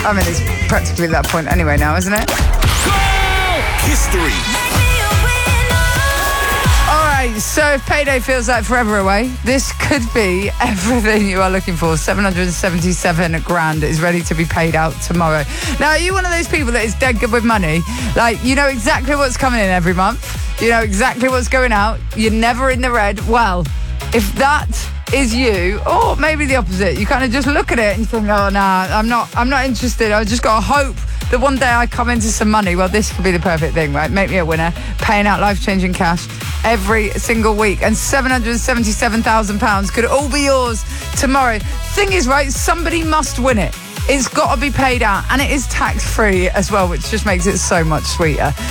I mean, it's practically that point anyway now, isn't it? History. All right, so if payday feels like forever away, this could be everything you are looking for. 777 grand is ready to be paid out tomorrow. Now, are you one of those people that is dead good with money? Like, you know exactly what's coming in every month. You know exactly what's going out. You're never in the red. Well, if that is you, or maybe the opposite, you kind of just look at it and you think, oh, nah, I'm not interested. I've just got to hope that one day I come into some money. Well, this could be the perfect thing, right? Make me a winner, paying out life-changing cash every single week. And £777,000 could all be yours tomorrow. Thing is, right, somebody must win it. It's got to be paid out, and it is tax-free as well, which just makes it so much sweeter.